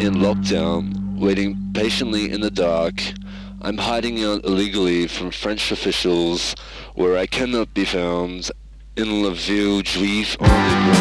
in lockdown, waiting patiently in the dark. I'm hiding out illegally from French officials where I cannot be found in La Ville Juive on the ground.